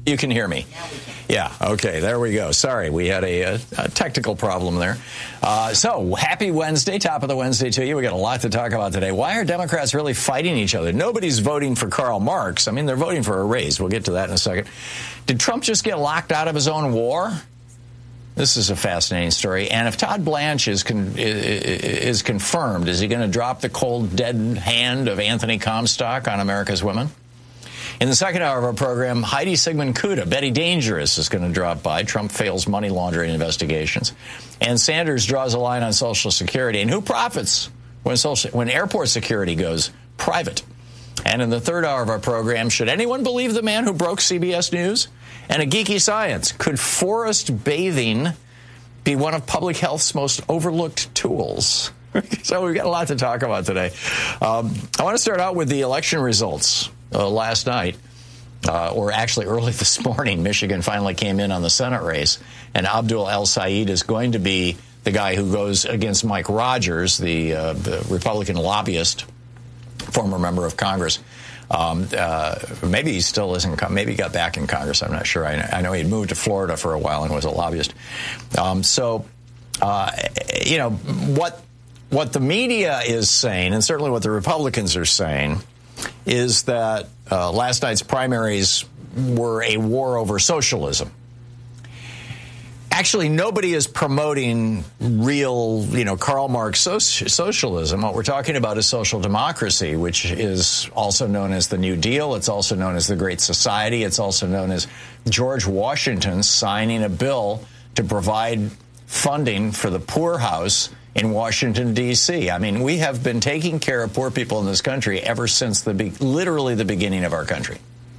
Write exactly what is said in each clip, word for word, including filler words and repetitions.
You can hear me? Yeah, okay, there we go. Sorry, we had a, a, a technical problem there. Uh, so, happy Wednesday, top of the Wednesday to you. We got a lot to talk about today. Why are Democrats really fighting each other? Nobody's voting for Karl Marx. I mean, they're voting for a raise. We'll get to that in a second. Did Trump just get locked out of his own war? This is a fascinating story. And if Todd Blanche is con- is confirmed, is he going to drop the cold, dead hand of Anthony Comstock on America's women? In the second hour of our program, Heidi Sigmund-Kuda, Betty Dangerous, is going to drop by. Trump fails money laundering investigations. And Sanders draws a line on Social Security. And who profits when, social, when airport security goes private? And in the third hour of our program, should anyone believe the man who broke C B S News? And a geeky science. Could forest bathing be one of public health's most overlooked tools? So we've got a lot to talk about today. Um, I want to start out with the election results. Uh, last night, uh, or actually early this morning, Michigan finally came in on the Senate race, and Abdul El-Sayed is going to be the guy who goes against Mike Rogers, the, uh, the Republican lobbyist, former member of Congress. Um, uh, maybe he still isn't, maybe he got back in Congress, I'm not sure. I know, I know he had moved to Florida for a while and was a lobbyist. Um, so, uh, you know, what what the media is saying, and certainly what the Republicans are saying, is that uh, last night's primaries were a war over socialism. Actually, nobody is promoting real, you know, Karl Marx so- socialism. What we're talking about is social democracy, which is also known as the New Deal. It's also known as the Great Society. It's also known as George Washington signing a bill to provide funding for the poorhouse in Washington, D C. I mean, we have been taking care of poor people in this country ever since the be- literally the beginning of our country.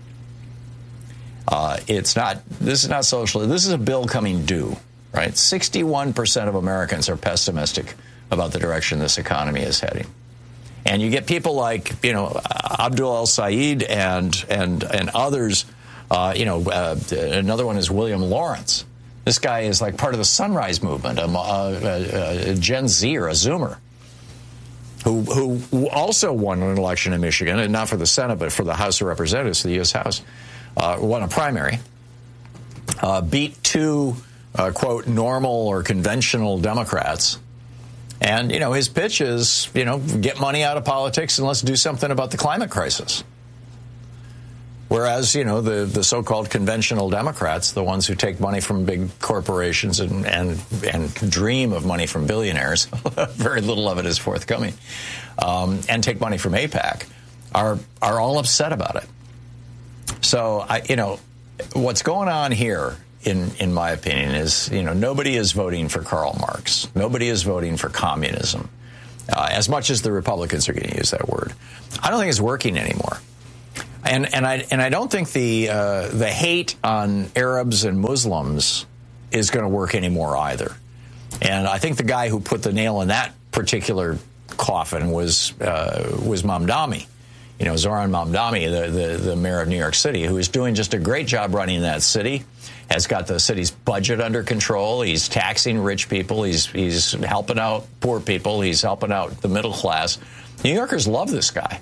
Uh, it's not, this is not socialism. This is a bill coming due, right? sixty-one percent of Americans are pessimistic about the direction this economy is heading. And you get people like, you know, Abdul El-Sayed and, and, and others, uh, you know, uh, another one is William Lawrence. This guy is like part of the Sunrise Movement, a, a, a Gen Z or a Zoomer, who, who also won an election in Michigan, and not for the Senate, but for the House of Representatives, the U S House, uh, won a primary, uh, beat two, uh, quote, normal or conventional Democrats. And, you know, his pitch is, you know, get money out of politics and let's do something about the climate crisis. Whereas, you know, the, the so-called conventional Democrats, the ones who take money from big corporations and, and, and dream of money from billionaires, very little of it is forthcoming, um, and take money from AIPAC, are are all upset about it. So, I, you know, what's going on here, in, in my opinion, is, you know, nobody is voting for Karl Marx. Nobody is voting for communism, uh, as much as the Republicans are going to use that word. I don't think it's working anymore. And and I and I don't think the uh, the hate on Arabs and Muslims is going to work anymore either. And I think the guy who put the nail in that particular coffin was uh, was Mamdani, you know, Zoran Mamdani, the, the the mayor of New York City, who is doing just a great job running that city. Has got the city's budget under control. He's taxing rich people. He's he's helping out poor people. He's helping out the middle class. New Yorkers love this guy.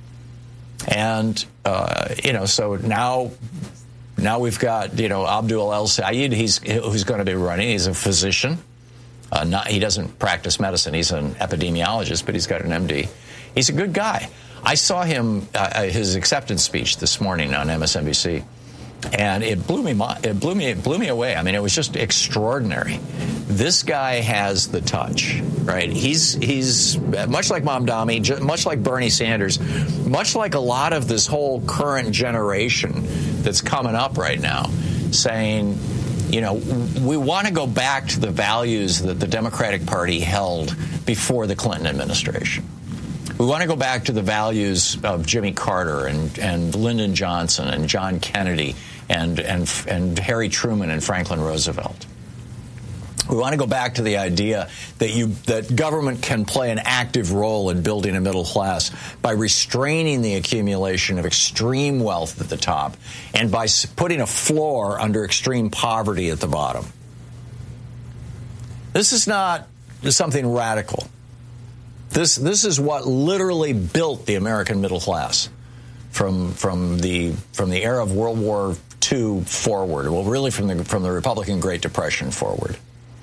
And, uh, you know, so now now we've got, you know, Abdul El-Sayed, he's, who's going to be running. He's a physician. Uh, not, he doesn't practice medicine. He's an epidemiologist, but he's got an M D. He's a good guy. I saw him, uh, his acceptance speech this morning on M S N B C. And it blew me, it blew me, it blew me away. I mean, it was just extraordinary. This guy has the touch, right? He's he's much like Mamdani, much like Bernie Sanders, much like a lot of this whole current generation that's coming up right now, saying, you know, we want to go back to the values that the Democratic Party held before the Clinton administration. We want to go back to the values of Jimmy Carter and, and Lyndon Johnson and John Kennedy and, and, and Harry Truman and Franklin Roosevelt. We want to go back to the idea that you that government can play an active role in building a middle class by restraining the accumulation of extreme wealth at the top and by putting a floor under extreme poverty at the bottom. This is not something radical. This this is what literally built the American middle class from from the from the era of World War two forward. Well, really from the from the Republican Great Depression forward.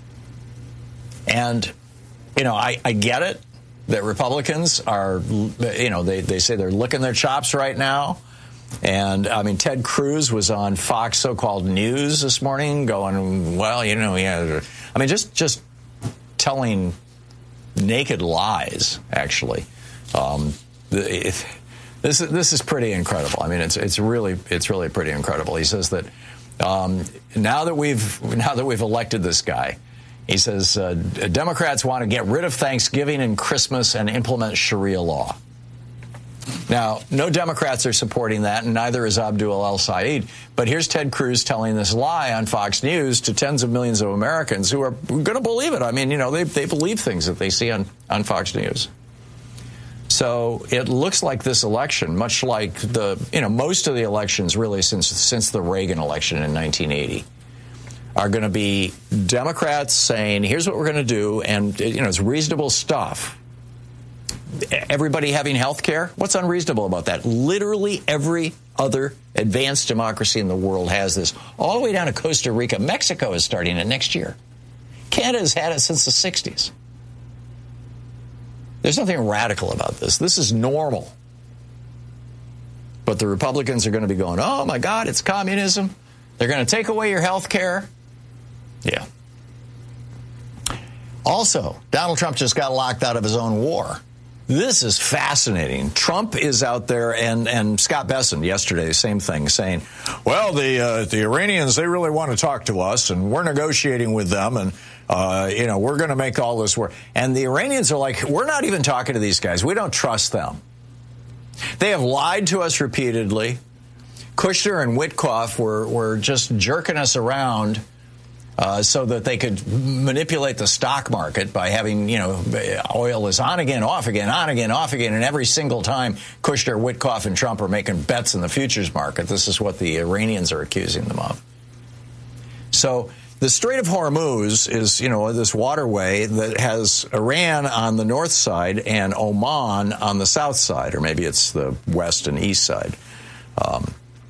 And, you know, I, I get it that Republicans are, you know, they, they say they're licking their chops right now. And, I mean, Ted Cruz was on Fox so-called News this morning going, well, you know, yeah, I mean, just just telling naked lies, actually. Um, it, this, this is pretty incredible. I mean, it's it's really it's really pretty incredible. He says that um, now that we've now that we've elected this guy, he says uh, Democrats want to get rid of Thanksgiving and Christmas and implement Sharia law. Now, no Democrats are supporting that, and neither is Abdul El-Sayed. But here's Ted Cruz telling this lie on Fox News to tens of millions of Americans who are going to believe it. I mean, you know, they they believe things that they see on, on Fox News. So it looks like this election, much like the, you know, most of the elections really since since the Reagan election in nineteen eighty, are going to be Democrats saying, here's what we're going to do, and, you know, it's reasonable stuff. Everybody having health care? What's unreasonable about that? Literally every other advanced democracy in the world has this. All the way down to Costa Rica. Mexico is starting it next year. Canada has had it since the sixties. There's nothing radical about this. This is normal. But the Republicans are going to be going, oh, my God, it's communism. They're going to take away your health care. Yeah. Also, Donald Trump just got locked out of his own war. This is fascinating. Trump is out there, and, and Scott Bessent yesterday, same thing, saying, well, the uh, the Iranians, they really want to talk to us, and we're negotiating with them, and, uh, you know, we're going to make all this work. And the Iranians are like, we're not even talking to these guys. We don't trust them. They have lied to us repeatedly. Kushner and Witkoff were, were just jerking us around Uh, so that they could manipulate the stock market by having, you know, oil is on again, off again, on again, off again. And every single time Kushner, Witkoff, and Trump are making bets in the futures market, this is what the Iranians are accusing them of. So the Strait of Hormuz is, you know, this waterway that has Iran on the north side and Oman on the south side, or maybe it's the west and east side. Um,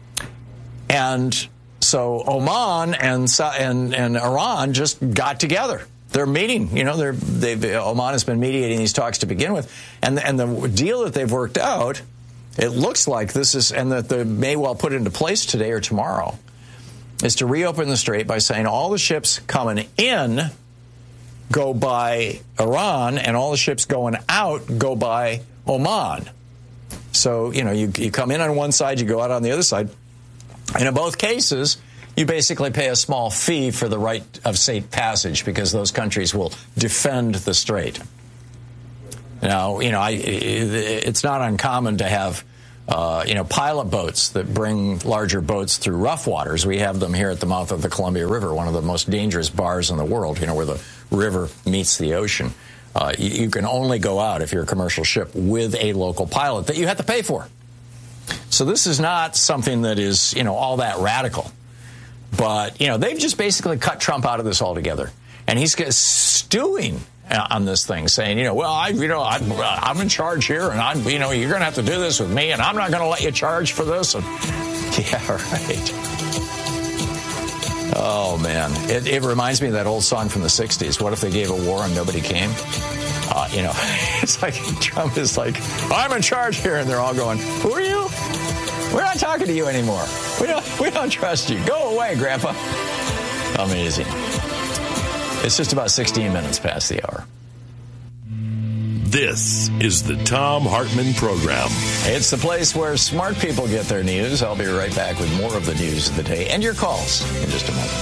and So Oman and, and and Iran just got together. They're meeting. You know, they're they've Oman has been mediating these talks to begin with, and and the deal that they've worked out, it looks like this is, and that they may well put into place today or tomorrow, is to reopen the strait by saying all the ships coming in go by Iran, and all the ships going out go by Oman. So you know, you you come in on one side, you go out on the other side. And in both cases, you basically pay a small fee for the right of safe passage because those countries will defend the strait. Now, you know, I, it's not uncommon to have, uh, you know, pilot boats that bring larger boats through rough waters. We have them here at the mouth of the Columbia River, one of the most dangerous bars in the world, you know, where the river meets the ocean. Uh, you, you can only go out if you're a commercial ship with a local pilot that you have to pay for. So this is not something that is, you know, all that radical. But, you know, they've just basically cut Trump out of this altogether. And he's stewing on this thing, saying, you know, well, I, you know, I'm, I'm in charge here, and I'm, you know, you're going to have to do this with me, and I'm not going to let you charge for this. And, yeah, right. Oh, man. It, it reminds me of that old song from the sixties. What if they gave a war and nobody came? Uh, you know, it's like Trump is like, I'm in charge here. And they're all going, who are you? We're not talking to you anymore. We don't, we don't trust you. Go away, Grandpa. Amazing. It's just about sixteen minutes past the hour. This is the Thom Hartmann Program. It's the place where smart people get their news. I'll be right back with more of the news of the day and your calls in just a moment.